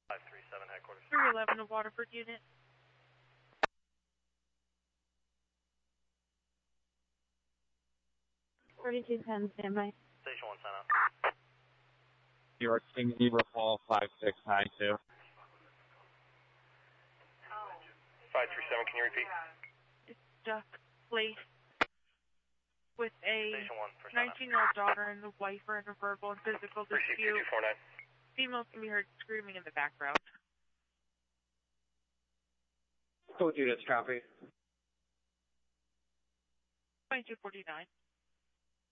537 headquarters. 311 to Waterford unit. $32.10 standby. Station 1 sign up. New York King Zebra Fall 5692. 537, can you repeat? It's Duck Place with a Station 1 for 19-year-old daughter and the wife are in a verbal and physical Receive dispute. 2249. Females can be heard screaming in the background. Both units copy. 2249.